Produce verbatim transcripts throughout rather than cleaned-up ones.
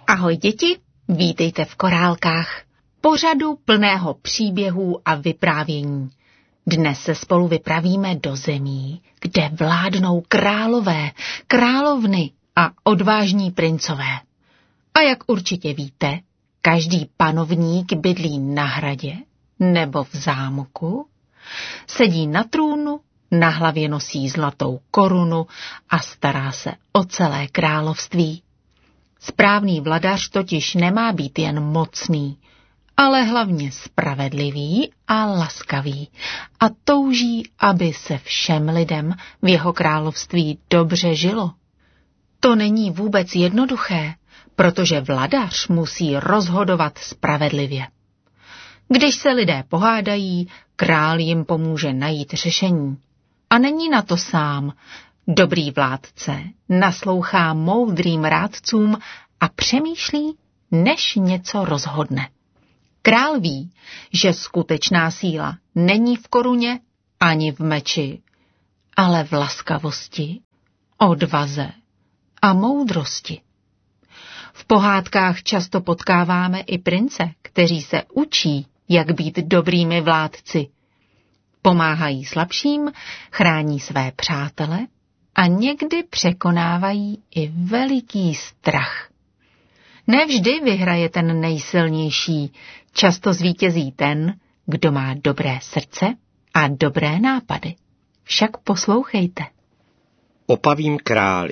Ahoj děti, vítejte v Korálkách, pořadu plného příběhů a vyprávění. Dnes se spolu vypravíme do zemí, kde vládnou králové, královny a odvážní princové. A jak určitě víte, každý panovník bydlí na hradě nebo v zámku, sedí na trůnu, na hlavě nosí zlatou korunu a stará se o celé království. Správný vladař totiž nemá být jen mocný, ale hlavně spravedlivý a laskavý a touží, aby se všem lidem v jeho království dobře žilo. To není vůbec jednoduché, protože vladař musí rozhodovat spravedlivě. Když se lidé pohádají, král jim pomůže najít řešení. A není na to sám. Dobrý vládce naslouchá moudrým rádcům a přemýšlí, než něco rozhodne. Král ví, že skutečná síla není v koruně ani v meči, ale v laskavosti, odvaze a moudrosti. V pohádkách často potkáváme i prince, kteří se učí, jak být dobrými vládci. Pomáhají slabším, chrání své přátele a někdy překonávají i veliký strach. Nevždy vyhraje ten nejsilnější, často zvítězí ten, kdo má dobré srdce a dobré nápady. Však poslouchejte. Opavím králi.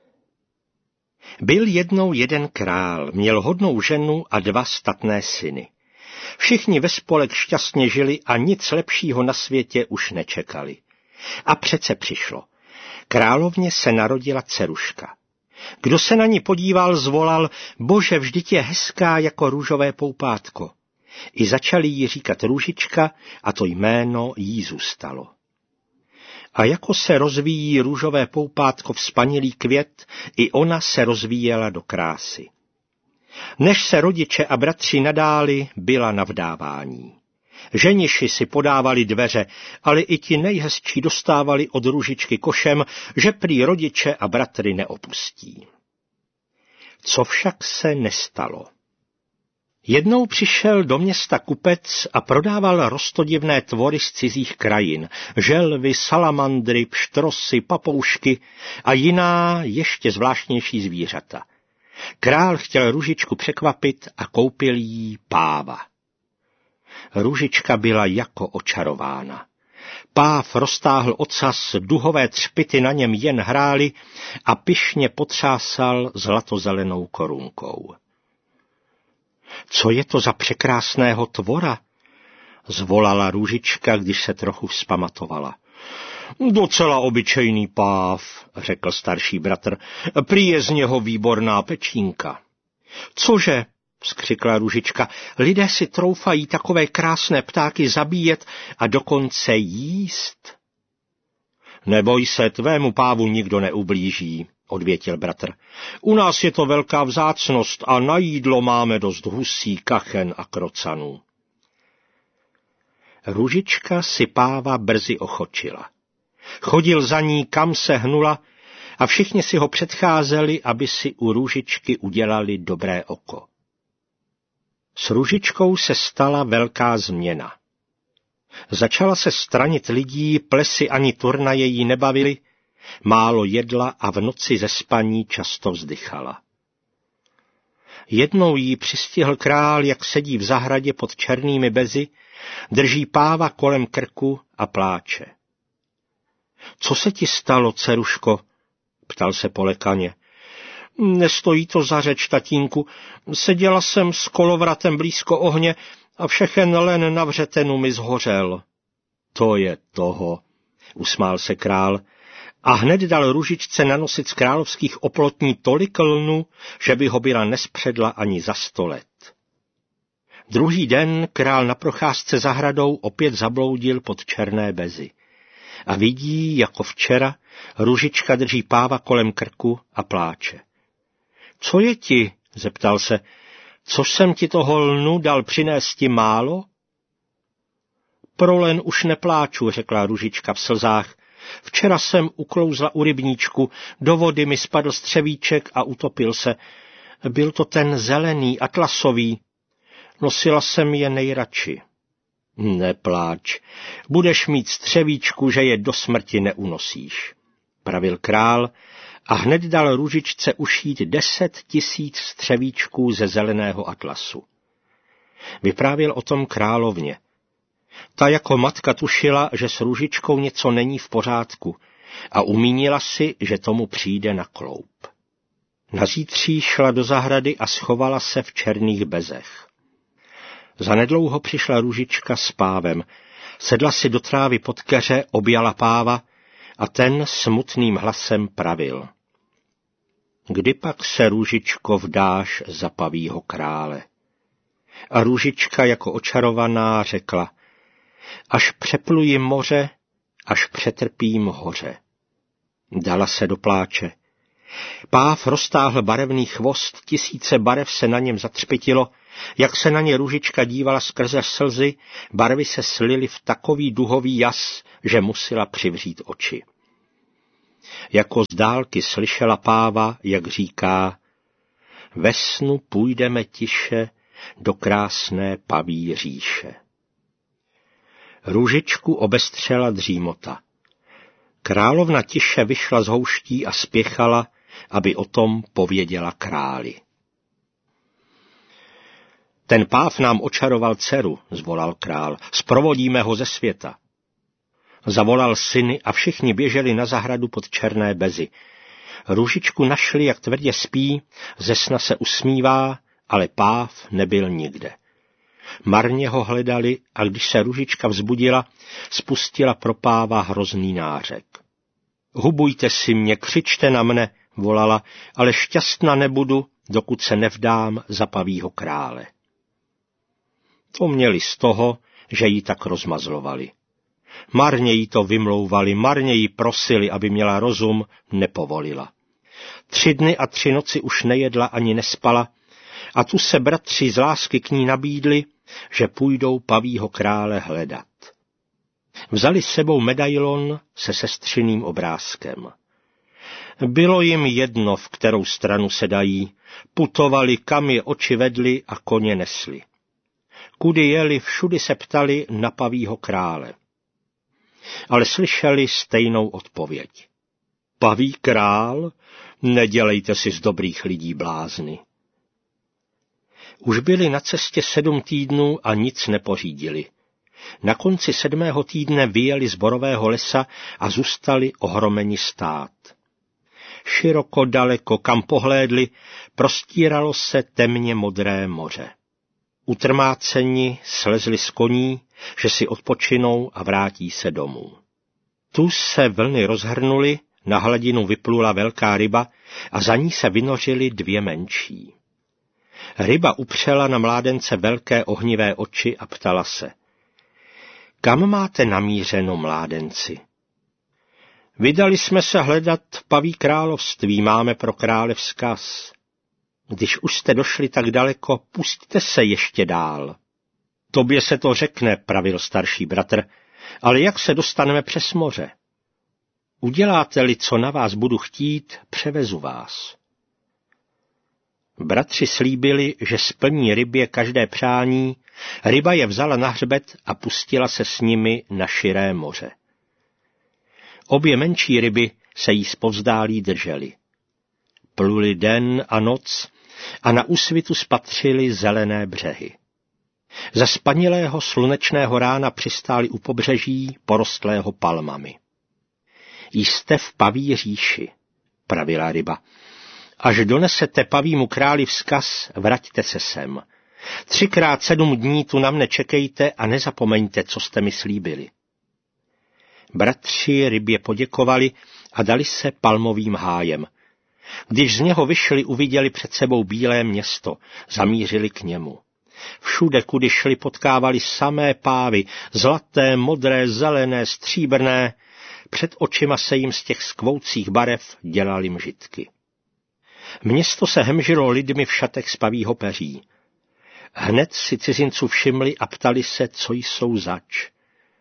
Byl jednou jeden král, měl hodnou ženu a dva statné syny. Všichni ve spolek šťastně žili a nic lepšího na světě už nečekali. A přece přišlo. Královně se narodila dceruška. Kdo se na ní podíval, zvolal: Bože, vždyť je hezká jako růžové poupátko. I začali jí říkat Růžička a to jméno jí zůstalo. A jako se rozvíjí růžové poupátko vzpanilý květ, i ona se rozvíjela do krásy. Než se rodiče a bratři nadáli, byla na vdávání. Ženiši si podávali dveře, ale i ti nejhezčí dostávali od Růžičky košem, že prý rodiče a bratry neopustí. Co však se nestalo? Jednou přišel do města kupec a prodával roztodivné tvory z cizích krajin, želvy, salamandry, pštrosy, papoušky a jiná ještě zvláštnější zvířata. Král chtěl Růžičku překvapit a koupil jí páva. Růžička byla jako očarována. Páv roztáhl ocas, duhové třpyty na něm jen hrály a pyšně potřásal zlatozelenou korunkou. Co je to za překrásného tvora? Zvolala Růžička, když se trochu vzpamatovala. Docela obyčejný páv, řekl starší bratr, prý je z něho výborná pečínka. Cože? Vzkřikla Růžička, lidé si troufají takové krásné ptáky zabíjet a dokonce jíst. Neboj se, tvému pávu nikdo neublíží, odvětil bratr. U nás je to velká vzácnost a na jídlo máme dost husí, kachen a krocanů. Růžička si páva brzy ochočila. Chodil za ní, kam se hnula, a všichni si ho předcházeli, aby si u Růžičky udělali dobré oko. S Růžičkou se stala velká změna. Začala se stranit lidí, plesy ani turnaje jí nebavily, málo jedla a v noci ze spaní často vzdychala. Jednou jí přistihl král, jak sedí v zahradě pod černými bezy, drží páva kolem krku a pláče. Co se ti stalo, dceruško? Ptal se polekaně. Nestojí to za řeč, tatínku. Seděla jsem s kolovratem blízko ohně a všechen len na vřetenu mi zhořel. To je toho, usmál se král a hned dal Růžičce nanosit z královských oplotní tolik lnu, že by ho byla nespředla ani za sto let. Druhý den král na procházce zahradou opět zabloudil pod černé bezy. A vidí, jako včera, Růžička drží páva kolem krku a pláče. Co je ti? Zeptal se. Což jsem ti toho lnu dal přinést ti málo? Pro len už nepláču, řekla Růžička v slzách. Včera jsem uklouzla u rybníčku, do vody mi spadl střevíček a utopil se. Byl to ten zelený, atlasový. Nosila jsem je nejradši. Nepláč, budeš mít střevíčku, že je do smrti neunosíš, pravil král a hned dal Růžičce ušít deset tisíc střevíčků ze zeleného atlasu. Vyprávěl o tom královně. Ta jako matka tušila, že s Růžičkou něco není v pořádku a umínila si, že tomu přijde na kloup. Nazítří šla do zahrady a schovala se v černých bezech. Zanedlouho přišla Růžička s pávem, sedla si do trávy pod keře, objala páva a ten smutným hlasem pravil. Kdy pak se, Růžičko, vdáš za pavýho krále? A Růžička jako očarovaná řekla, až přepluji moře, až přetrpím hoře. Dala se do pláče. Páv roztáhl barevný chvost, tisíce barev se na něm zatřpitilo, jak se na ně Růžička dívala skrze slzy, barvy se slily v takový duhový jas, že musela přivřít oči. Jako z dálky slyšela páva, jak říká, ve snu půjdeme tiše do krásné paví říše. Růžičku obestřela dřímota. Královna tiše vyšla z houští a spěchala, aby o tom pověděla králi. Ten páv nám očaroval dceru, zvolal král, zprovodíme ho ze světa. Zavolal syny a všichni běželi na zahradu pod černé bezy. Růžičku našli, jak tvrdě spí, ze sna se usmívá, ale páv nebyl nikde. Marně ho hledali a když se Růžička vzbudila, spustila pro páva hrozný nářek. Hubujte si mě, křičte na mne, volala, ale šťastná nebudu, dokud se nevdám za pavýho krále. To měli z toho, že ji tak rozmazlovali. Marně jí to vymlouvali, marně jí prosili, aby měla rozum, nepovolila. Tři dny a tři noci už nejedla ani nespala a tu se bratři z lásky k ní nabídli, že půjdou pavýho krále hledat. Vzali s sebou medailon se sestřiným obrázkem. Bylo jim jedno, v kterou stranu se dají, putovali, kam je oči vedly a koně nesli. Kudy jeli, všudy se ptali na pavýho krále. Ale slyšeli stejnou odpověď. Paví král? Nedělejte si z dobrých lidí blázny. Už byli na cestě sedm týdnů a nic nepořídili. Na konci sedmého týdne vyjeli z borového lesa a zůstali ohromeni stát. Široko daleko, kam pohlédli, prostíralo se temně modré moře. Utrmáceni slezli z koní, že si odpočinou a vrátí se domů. Tu se vlny rozhrnuly, na hladinu vyplula velká ryba a za ní se vynořily dvě menší. Ryba upřela na mládence velké ohnivé oči a ptala se. Kam máte namířeno, mládenci? Vydali jsme se hledat paví království, máme pro krále vzkaz. Když už jste došli tak daleko, pusťte se ještě dál. Tobě se to řekne, pravil starší bratr, ale jak se dostaneme přes moře? Uděláte-li, co na vás budu chtít, převezu vás. Bratři slíbili, že splní rybě každé přání, ryba je vzala na hřbet a pustila se s nimi na širé moře. Obě menší ryby se jí zpovzdálí držely. Pluli den a noc a na úsvitu spatřili zelené břehy. Za spanilého slunečného rána přistáli u pobřeží porostlého palmami. Jste v paví říši, pravila ryba. Až donesete pavímu králi vzkaz, vraťte se sem. Třikrát sedm dní tu na mne čekejte a nezapomeňte, co jste mi slíbili. Bratři rybě poděkovali a dali se palmovým hájem. Když z něho vyšli, uviděli před sebou bílé město, zamířili k němu. Všude, kudy šli, potkávali samé pávy, zlaté, modré, zelené, stříbrné, před očima se jim z těch skvoucích barev dělaly mžitky. Město se hemžilo lidmi v šatech z pavýho peří. Hned si cizinců všimli a ptali se, co jsou zač.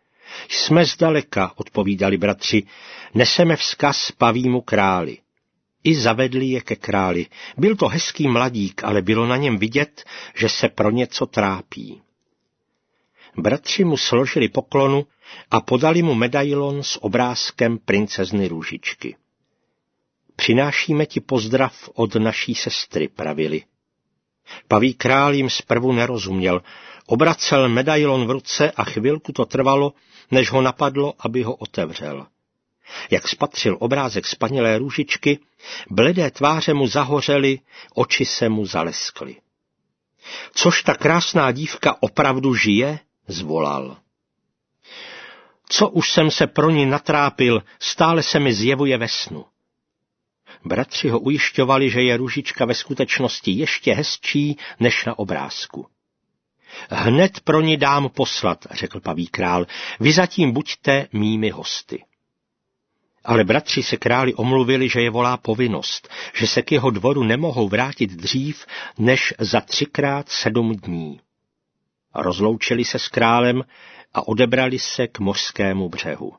Jsme zdaleka, odpovídali bratři, neseme vzkaz pavímu králi. i zavedli je ke králi. Byl to hezký mladík, ale bylo na něm vidět, že se pro něco trápí. Bratři mu složili poklonu a podali mu medailon s obrázkem princezny Růžičky. Přinášíme ti pozdrav od naší sestry, pravili. Paví král jim zprvu nerozuměl, obracel medailon v ruce a chvilku to trvalo, než ho napadlo, aby ho otevřel. Jak spatřil obrázek spanilé Růžičky, bledé tváře mu zahořely, oči se mu zaleskly. Což ta krásná dívka opravdu žije? Zvolal. Co už jsem se pro ní natrápil, stále se mi zjevuje ve snu. Bratři ho ujišťovali, že je Růžička ve skutečnosti ještě hezčí než na obrázku. Hned pro ní dám poslat, řekl paví král, vy zatím buďte mými hosty. Ale bratři se králi omluvili, že je volá povinnost, že se k jeho dvoru nemohou vrátit dřív než za třikrát sedm dní. Rozloučili se s králem a odebrali se k mořskému břehu.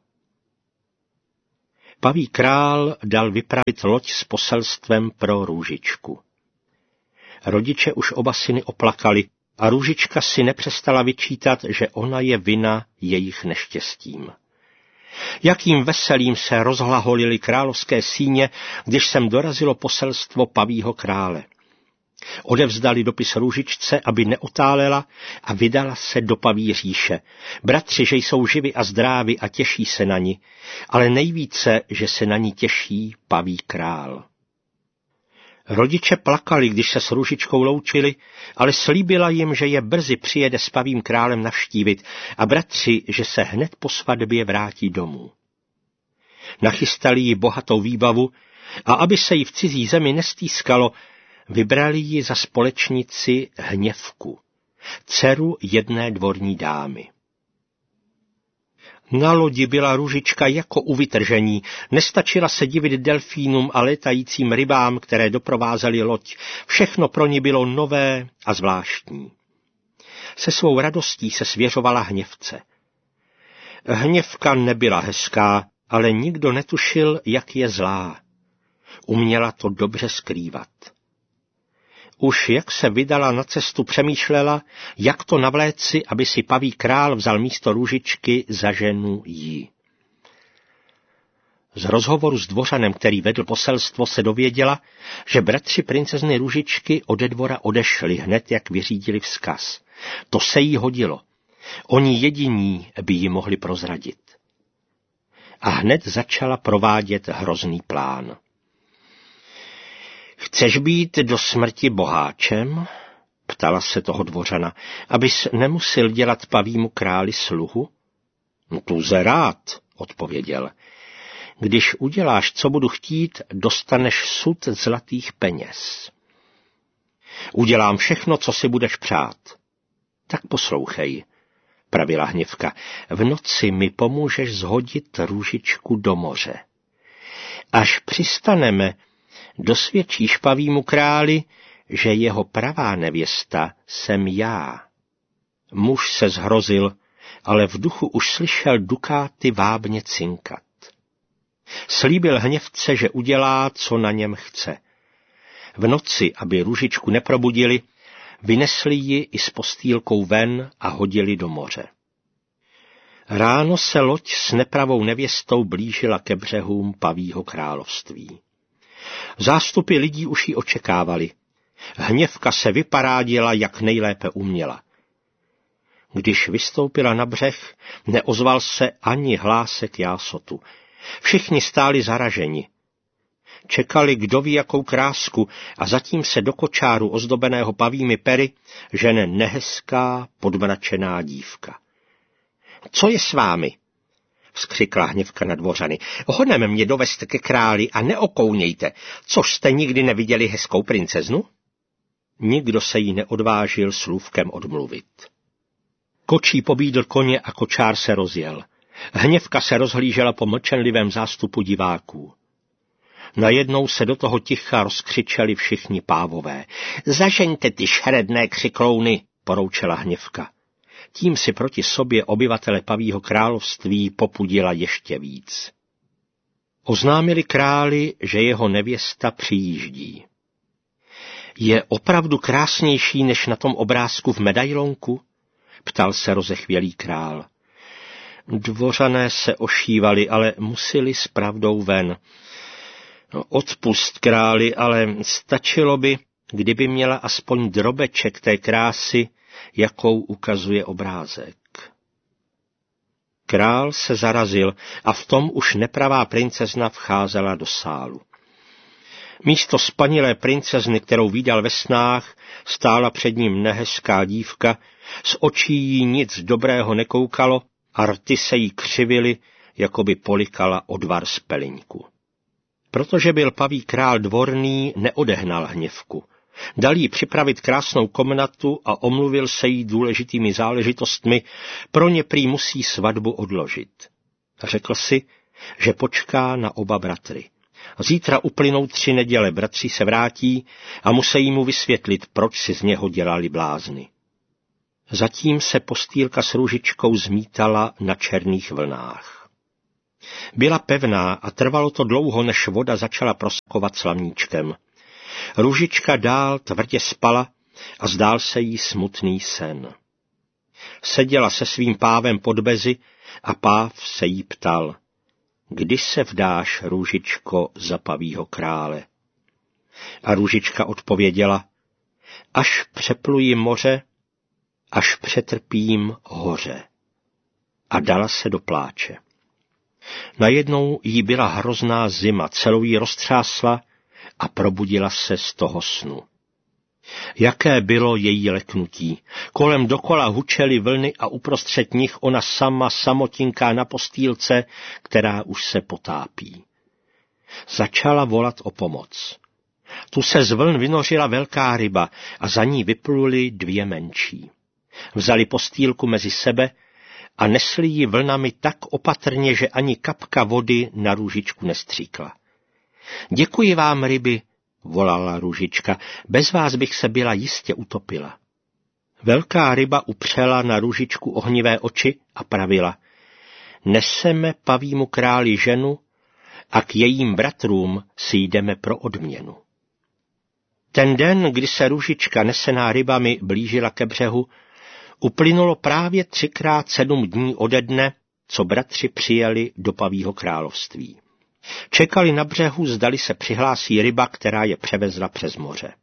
Paví král dal vypravit loď s poselstvem pro Růžičku. Rodiče už oba syny oplakali a Růžička si nepřestala vyčítat, že ona je vina jejich neštěstím. Jakým veselým se rozhlaholily královské síně, když sem dorazilo poselstvo pavího krále. Odevzdali dopis Růžičce, aby neotálela a vydala se do paví říše. Bratři, že jsou živi a zdraví a těší se na ní, ale nejvíce, že se na ní těší paví král. Rodiče plakali, když se s Růžičkou loučili, ale slíbila jim, že je brzy přijede s pavím králem navštívit a bratři, že se hned po svatbě vrátí domů. Nachystali jí bohatou výbavu a aby se jí v cizí zemi nestýskalo, vybrali ji za společnici Hněvku, dceru jedné dvorní dámy. Na lodi byla Růžička jako u vytržení, nestačila se divit delfínům a létajícím rybám, které doprovázely loď. Všechno pro ní bylo nové a zvláštní. Se svou radostí se svěřovala Hněvce. Hněvka nebyla hezká, ale nikdo netušil, jak je zlá. Uměla to dobře skrývat. Už jak se vydala na cestu, přemýšlela, jak to navléci, aby si paví král vzal místo Růžičky za ženu jí. Z rozhovoru s dvořanem, který vedl poselstvo, se dověděla, že bratři princezny Růžičky ode dvora odešli hned, jak vyřídili vzkaz. To se jí hodilo. Oni jediní by ji mohli prozradit. A hned začala provádět hrozný plán. Chceš být do smrti boháčem? Ptala se toho dvořana, abys nemusel dělat pavímu králi sluhu? No, tuze rád, odpověděl. Když uděláš, co budu chtít, dostaneš sud zlatých peněz. Udělám všechno, co si budeš přát. Tak poslouchej, pravila Hněvka. V noci mi pomůžeš zhodit Růžičku do moře. Až přistaneme, dosvědčíš pavímu králi, že jeho pravá nevěsta jsem já. Muž se zhrozil, ale v duchu už slyšel dukáty vábně cinkat. Slíbil Hněvce, že udělá, co na něm chce. V noci, aby Růžičku neprobudili, vynesli ji i s postýlkou ven a hodili do moře. Ráno se loď s nepravou nevěstou blížila ke břehům pavího království. Zástupy lidí už ji očekávali. Hněvka se vyparádila, jak nejlépe uměla. Když vystoupila na břeh, neozval se ani hlásek jásotu. Všichni stáli zaraženi. Čekali, kdo ví jakou krásku, a zatím se do kočáru ozdobeného pavými pery žene nehezká, podmračená dívka. Co je s vámi? Vzkřikla Hněvka na dvořany. Honem mě dovést ke králi a neokounějte, což jste nikdy neviděli hezkou princeznu? Nikdo se jí neodvážil slůvkem odmluvit. Kočí pobídl koně a kočár se rozjel. Hněvka se rozhlížela po mlčenlivém zástupu diváků. Najednou se do toho ticha rozkřičeli všichni pávové. Zažeňte ty šeredné křiklouny, poroučela Hněvka. Tím si proti sobě obyvatele pavího království popudila ještě víc. Oznámili králi, že jeho nevěsta přijíždí. Je opravdu krásnější než na tom obrázku v medailonku? Ptal se rozechvělý král. Dvořané se ošívali, ale museli s pravdou ven. No, odpust, králi, ale stačilo by, kdyby měla aspoň drobeček té krásy, jakou ukazuje obrázek. Král se zarazil a v tom už nepravá princezna vcházela do sálu. Místo spanilé princezny, kterou viděl ve snách, stála před ním nehezká dívka, z očí jí nic dobrého nekoukalo a rty se jí křivily, jako by polikala odvar z peliňku. Protože byl paví král dvorný, neodehnal hněvku. Dal jí připravit krásnou komnatu a omluvil se jí důležitými záležitostmi, pro ně prý musí svatbu odložit. Řekl si, že počká na oba bratry. Zítra uplynou tři neděle, bratři se vrátí a musí mu vysvětlit, proč si z něho dělali blázny. Zatím se postýlka s Růžičkou zmítala na černých vlnách. Byla pevná a trvalo to dlouho, než voda začala proskovat slamníčkem. Růžička dál tvrdě spala a zdál se jí smutný sen. Seděla se svým pávem pod bezi a páv se jí ptal: Kdy se vdáš, Růžičko, za pavýho krále? A Růžička odpověděla: Až přepluji moře, až přetrpím hoře. A dala se do pláče. Najednou jí byla hrozná zima, celou jí roztřásla a probudila se z toho snu. Jaké bylo její leknutí. Kolem dokola hučely vlny a uprostřed nich ona sama samotinká na postýlce, která už se potápí. Začala volat o pomoc. Tu se z vln vynořila velká ryba a za ní vypluly dvě menší. Vzali postýlku mezi sebe a nesli ji vlnami tak opatrně, že ani kapka vody na Růžičku nestříkla. Děkuji vám, ryby, volala Růžička, bez vás bych se byla jistě utopila. Velká ryba upřela na Růžičku ohnivé oči a pravila: Neseme pavýmu králi ženu a k jejím bratrům si jdeme pro odměnu. Ten den, kdy se Růžička nesená rybami blížila ke břehu, uplynulo právě třikrát sedm dní ode dne, co bratři přijeli do pavýho království. Čekali na břehu, zdali se přihlásí ryba, která je převezla přes moře.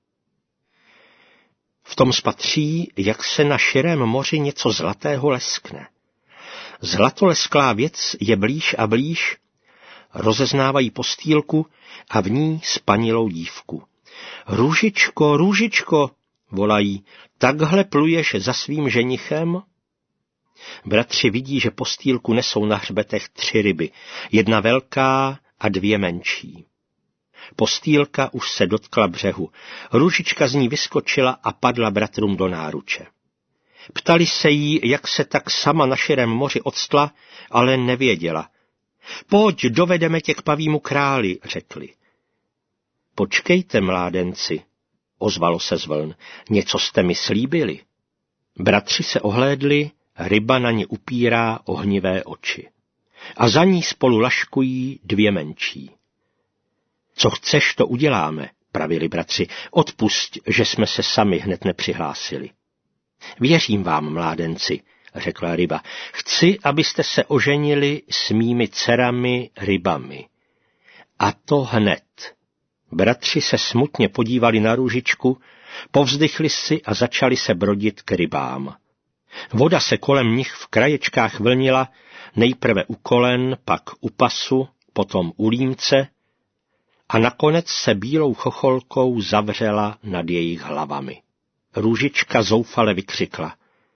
V tom spatří, jak se na širém moři něco zlatého leskne. Zlatolesklá věc je blíž a blíž, rozeznávají postýlku a v ní spanilou dívku. Růžičko, Růžičko, volají, takhle pluješ za svým ženichem? Bratři vidí, že postýlku nesou na hřbetech tři ryby, jedna velká a dvě menší. Postýlka už se dotkla břehu, Růžička z ní vyskočila a padla bratrům do náruče. Ptali se jí, jak se tak sama na širém moři odstla, ale nevěděla. Pojď, dovedeme tě k pavýmu králi, řekli. Počkejte, mládenci, ozvalo se z vln, něco jste mi slíbili. Bratři se ohlédli, ryba na ně upírá ohnivé oči. A za ní spolu laškují dvě menší. Co chceš, to uděláme, pravili bratři, odpusť, že jsme se sami hned nepřihlásili. Věřím vám, mládenci, řekla ryba, chci, abyste se oženili s mými dcerami rybami. A to hned. Bratři se smutně podívali na Růžičku, povzdychli si a začali se brodit k rybám. Voda se kolem nich v kraječkách vlnila, nejprve u kolen, pak u pasu, potom u límce a nakonec se bílou chocholkou zavřela nad jejich hlavami. Růžička zoufale vykřikla.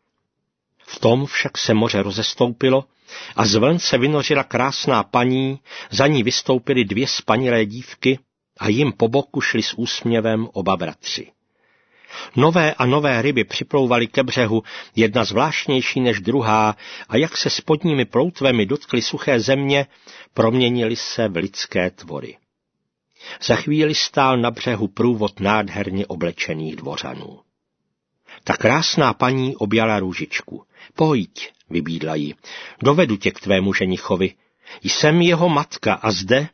V tom však se moře rozestoupilo a z vln se vynořila krásná paní, za ní vystoupily dvě spanilé dívky a jim po boku šli s úsměvem oba bratři. Nové a nové ryby připlouvaly ke břehu, jedna zvláštnější než druhá, a jak se spodními ploutvemi dotkly suché země, proměnily se v lidské tvory. Za chvíli stál na břehu průvod nádherně oblečených dvořanů. Ta krásná paní objala Růžičku. Pojď, vybídla jí, dovedu tě k tvému ženichovi. Jsem jeho matka a zde,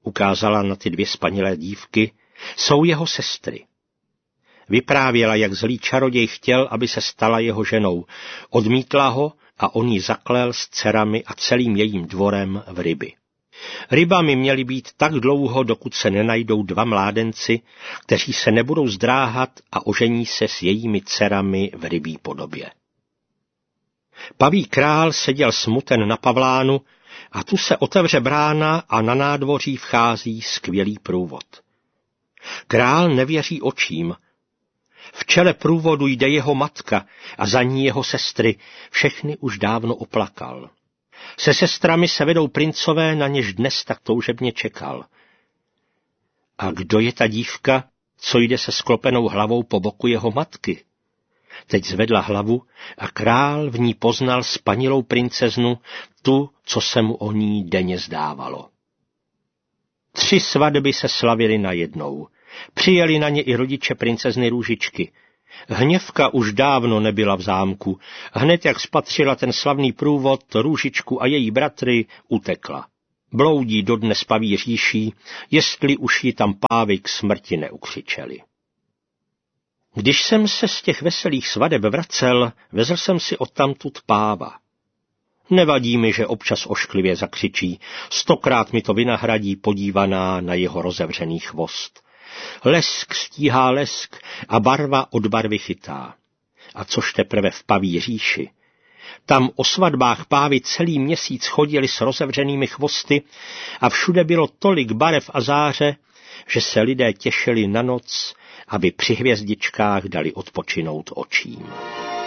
ukázala na ty dvě spanilé dívky, jsou jeho sestry. Vyprávěla, jak zlý čaroděj chtěl, aby se stala jeho ženou. Odmítla ho a on ji zaklel s dcerami a celým jejím dvorem v ryby. Rybami měly být tak dlouho, dokud se nenajdou dva mládenci, kteří se nebudou zdráhat a ožení se s jejími dcerami v rybí podobě. Paví král seděl smuten na pavlánu a tu se otevře brána a na nádvoří vchází skvělý průvod. Král nevěří očím. V čele průvodu jde jeho matka a za ní jeho sestry, všechny už dávno oplakal. Se sestrami se vedou princové, na něž dnes tak toužebně čekal. A kdo je ta dívka, co jde se sklopenou hlavou po boku jeho matky? Teď zvedla hlavu a král v ní poznal spanilou princeznu, tu, co se mu o ní denně zdávalo. Tři svatby se slavily najednou. Přijeli na ně i rodiče princezny Růžičky. Hněvka už dávno nebyla v zámku. Hned jak spatřila ten slavný průvod, Růžičku a její bratry, utekla. Bloudí dodnes paví říší, jestli už ji tam pávy k smrti neukřičeli. Když jsem se z těch veselých svadeb vracel, vezl jsem si odtamtud páva. Nevadí mi, že občas ošklivě zakřičí, stokrát mi to vynahradí podívaná na jeho rozevřený chvost. Lesk stíhá lesk a barva od barvy chytá. A což teprve v paví říši. Tam o svatbách pávy celý měsíc chodili s rozevřenými chvosty a všude bylo tolik barev a záře, že se lidé těšili na noc, aby při hvězdičkách dali odpočinout očím.